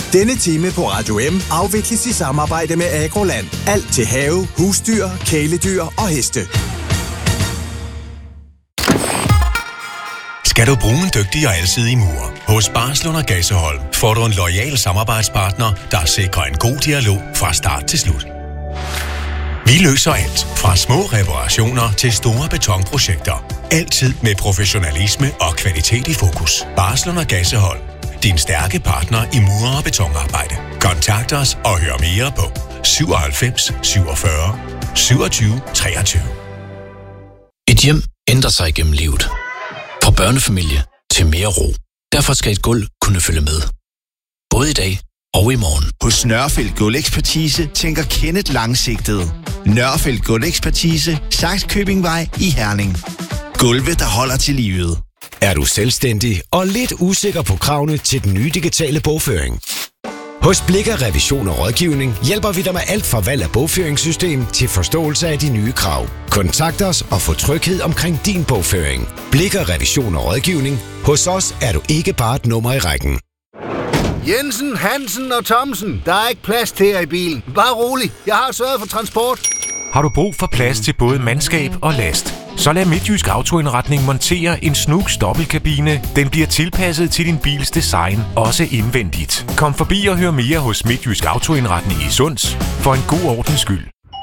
Denne time på Radio M afvikles i samarbejde med Agroland. Alt til have, husdyr, kæledyr og heste. Skal du bruge en dygtig og alsidig murer? Hos Barslund & Gasseholm får du en loyal samarbejdspartner, der sikrer en god dialog fra start til slut. Vi løser alt fra små reparationer til store betonprojekter. Altid med professionalisme og kvalitet i fokus. Barslund & Gasseholm. Din stærke partner i mure- og betonarbejde. Kontakt os og hør mere på 97 47 27 23. Et hjem ændrer sig gennem livet. Fra børnefamilie til mere ro. Derfor skal et gulv kunne følge med. Både i dag og i morgen. Hos Nørrefeldt Gulvekspertise tænker Kenneth langsigtet. Nørrefeldt Gulvekspertise, Sakskøbingvej i Herning. Gulve, der holder til livet. Er du selvstændig og lidt usikker på kravene til den nye digitale bogføring? Hos Blikker Revision og Rådgivning hjælper vi dig med alt fra valg af bogføringssystem til forståelse af de nye krav. Kontakt os og få tryghed omkring din bogføring. Blikker Revision og Rådgivning. Hos os er du ikke bare et nummer i rækken. Jensen, Hansen og Thomsen. Der er ikke plads til jer i bilen. Bare rolig. Jeg har sørget for transport. Har du brug for plads til både mandskab og last? Så lad Midtjysk Autoindretning montere en Snook dobbeltkabine. Den bliver tilpasset til din bils design, også indvendigt. Kom forbi og hør mere hos Midtjysk Autoindretning i Sunds for en god ordens skyld.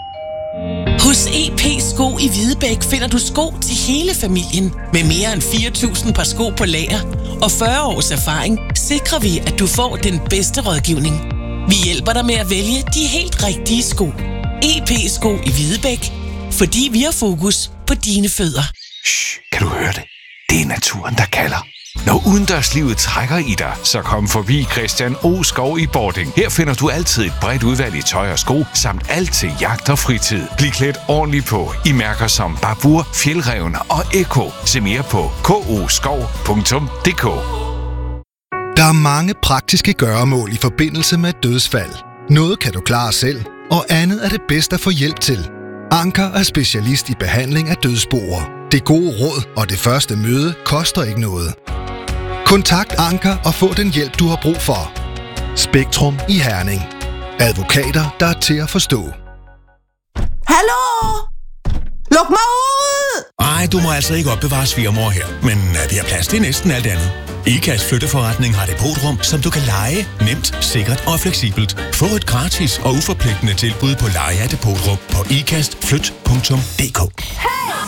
Hos EP Sko i Hvidebæk finder du sko til hele familien. Med mere end 4.000 par sko på lager og 40 års erfaring sikrer vi, at du får den bedste rådgivning. Vi hjælper dig med at vælge de helt rigtige sko. EP Sko i Hvidebæk. Fordi vi har fokus på dine fødder. Shh, kan du høre det? Det er naturen, der kalder. Når udendørslivet trækker i dig, så kom forbi Christian O. Skov i Bording. Her finder du altid et bredt udvalg i tøj og sko, samt alt til jagt og fritid. Bliv klædt ordentligt på i mærker som Babur, Fjeldrevne og Eko. Se mere på koskov.dk. Der er mange praktiske gøremål i forbindelse med et dødsfald. Noget kan du klare selv, og andet er det bedst at få hjælp til. Anker er specialist i behandling af dødsboer. Det gode råd og det første møde koster ikke noget. Kontakt Anker og få den hjælp, du har brug for. Spektrum i Herning. Advokater, der er til at forstå. Hallo? Luk mig ud! Ej, du må altså ikke opbevare svigermor her. Men vi har plads til næsten alt andet. IKAST Flytteforretning har depotrum, som du kan leje nemt, sikkert og fleksibelt. Få et gratis og uforpligtende tilbud på leje af depotrum på ikastflyt.dk.